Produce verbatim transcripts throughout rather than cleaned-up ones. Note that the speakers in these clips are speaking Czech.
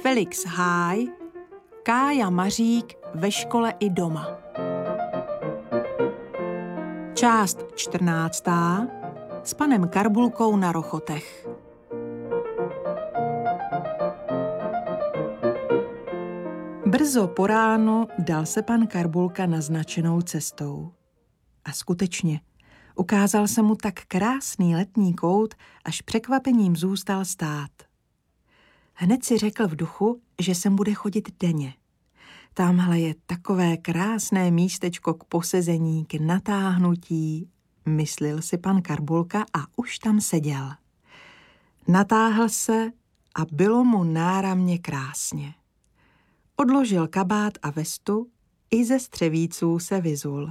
Felix Háj, Kája Mařík ve škole i doma. Část čtrnáctá. S panem Karbulkou na Rochotech. Brzo po ránu dal se pan Karbulka naznačenou cestou. A skutečně, ukázal se mu tak krásný letní kout, až překvapením zůstal stát. Hned si řekl v duchu, že sem bude chodit denně. Tamhle je takové krásné místečko k posezení, k natáhnutí, myslil si pan Karbulka a už tam seděl. Natáhl se a bylo mu náramně krásně. Odložil kabát a vestu, i ze střevíců se vyzul.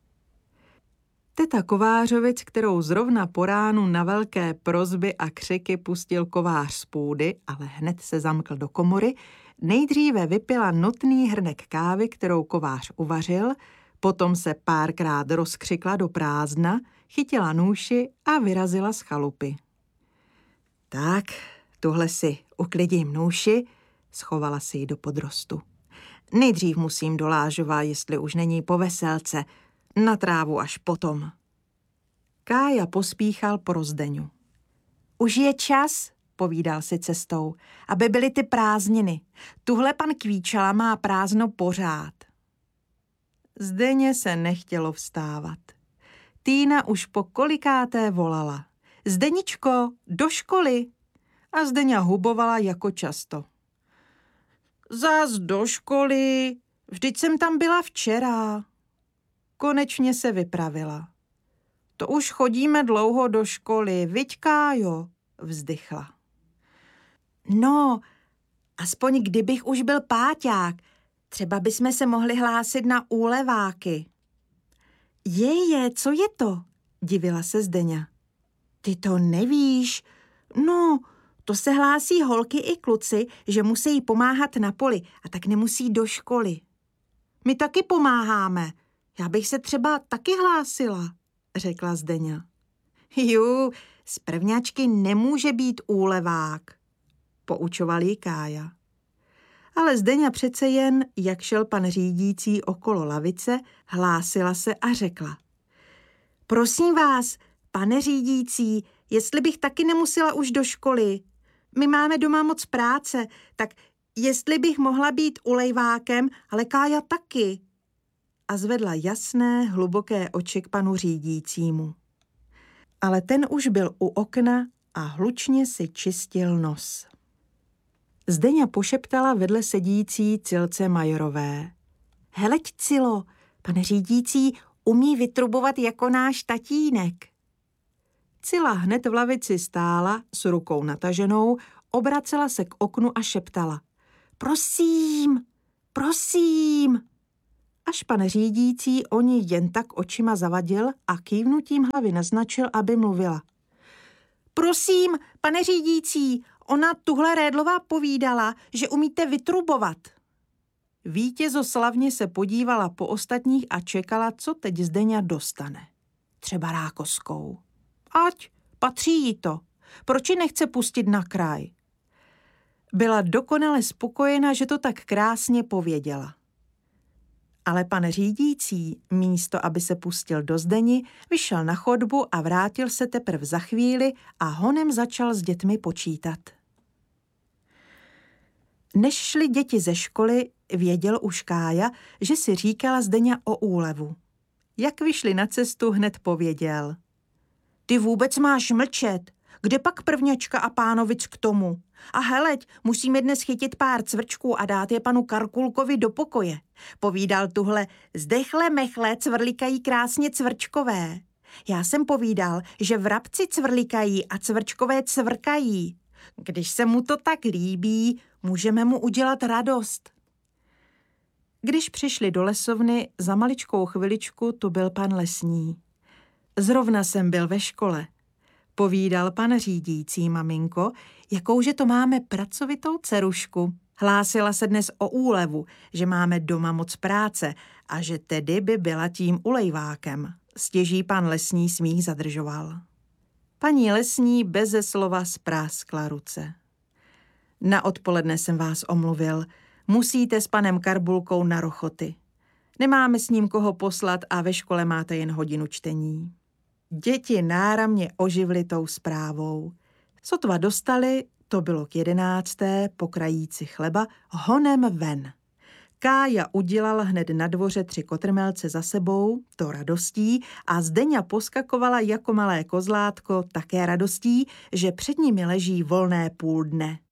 Teta Kovářovic, kterou zrovna po ránu na velké prosby a křiky pustil kovář z půdy, ale hned se zamkl do komory, nejdříve vypila notný hrnek kávy, kterou kovář uvařil, potom se párkrát rozkřikla do prázdna, chytila nůši a vyrazila z chalupy. Tak, tuhle si uklidím nůši, schovala si ji do podrostu. Nejdřív musím do Lážova, jestli už není po veselce, na trávu až potom. Kája pospíchal po Rozdeňu. Už je čas, povídal si cestou, aby byly ty prázdniny. Tuhle pan Kvíčala má prázdno pořád. Zdeně se nechtělo vstávat. Týna už po kolikáté volala. Zdeničko, do školy. A Zdeňa hubovala jako často. Zas do školy, vždyť jsem tam byla včera. Konečně se vypravila. To už chodíme dlouho do školy, viď, Kájo, vzdychla. No, aspoň kdybych už byl páťák, třeba bychom se mohli hlásit na úleváky. Jeje, co je to? Divila se Zdeňa. Ty to nevíš? No, to se hlásí holky i kluci, že musí pomáhat na poli a tak nemusí do školy. My taky pomáháme. Já bych se třeba taky hlásila, řekla Zdeňa. Jú, z prvňačky nemůže být úlevák, poučoval jí Kája. Ale Zdeňa přece jen, jak šel pan řídící okolo lavice, hlásila se a řekla. Prosím vás, pane řídící, jestli bych taky nemusela už do školy. My máme doma moc práce, tak jestli bych mohla být ulejvákem, ale Kája taky. A zvedla jasné, hluboké oči k panu řídícímu. Ale ten už byl u okna a hlučně si čistil nos. Zdeňa pošeptala vedle sedící Cilce Majorové. Heleď, Cilo, pane řídící umí vytrubovat jako náš tatínek. Cila hned v lavici stála s rukou nataženou, obracela se k oknu a šeptala. Prosím, prosím. Až pan řídící o ní jen tak očima zavadil a kývnutím hlavy naznačil, aby mluvila. Prosím, pane řídící, ona tuhle Rédlová povídala, že umíte vytrubovat. Vítězoslavně se podívala po ostatních a čekala, co teď Zdeňa dostane. Třeba rákoskou. Ať, patří jí to. Proč ji nechce pustit na kraj? Byla dokonale spokojena, že to tak krásně pověděla. Ale pan řídící, místo aby se pustil do Zdeni, vyšel na chodbu a vrátil se teprve za chvíli a honem začal s dětmi počítat. Než šli děti ze školy, věděl už Kája, že si říkala Zdeňa o úlevu. Jak vyšli na cestu, hned pověděl. Ty vůbec máš mlčet. Kde pak prvňačka a pánovic k tomu? A heleď, musíme dnes chytit pár cvrčků a dát je panu Karkulkovi do pokoje. Povídal tuhle, zdechle mechle cvrlikají krásně cvrčkové. Já jsem povídal, že vrabci cvrlikají a cvrčkové cvrkají. Když se mu to tak líbí, můžeme mu udělat radost. Když přišli do lesovny, za maličkou chviličku tu byl pan lesní. Zrovna jsem byl ve škole. Povídal pan řídící, maminko, jakouže to máme pracovitou dcerušku. Hlásila se dnes o úlevu, že máme doma moc práce a že tedy by byla tím ulejvákem. Stěží pan lesní smích zadržoval. Paní lesní beze slova spráskla ruce. Na odpoledne jsem vás omluvil. Musíte s panem Karbulkou na Rochoty. Nemáme s ním koho poslat a ve škole máte jen hodinu čtení. Děti náramně oživly tou zprávou. Sotva dostali, to bylo k jedenácté, po krajíci chleba, honem ven. Kája udělala hned na dvoře tři kotrmelce za sebou, to radostí, a Zdeňa poskakovala jako malé kozlátko také radostí, že před nimi leží volné půl dne.